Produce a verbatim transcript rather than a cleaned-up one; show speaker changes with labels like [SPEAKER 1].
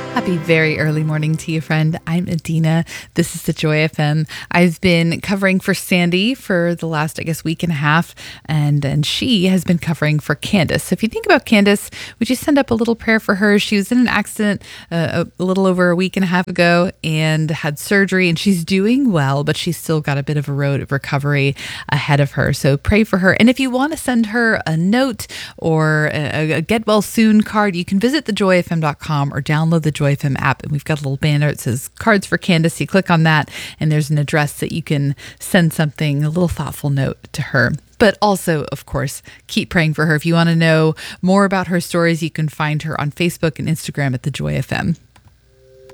[SPEAKER 1] Happy very early morning to you, friend. I'm Adina. This is the Joy F M. I've been covering for Sandy for the last, I guess, week and a half, and and she has been covering for Candace. So if you think about Candace, would you send up a little prayer for her? She was in an accident uh, a little over a week and a half ago and had surgery, and she's doing well, but she's still got a bit of a road of recovery ahead of her. So pray for her. And if you want to send her a note or a, a get well soon card, you can visit the joy f m dot com or download the Joy F M app, and we've got a little banner that says Cards for Candace. You click on that, and there's an address that you can send something, a little thoughtful note to her. But also, of course, keep praying for her. If you want to know more about her stories, you can find her on Facebook and Instagram at the Joy F M.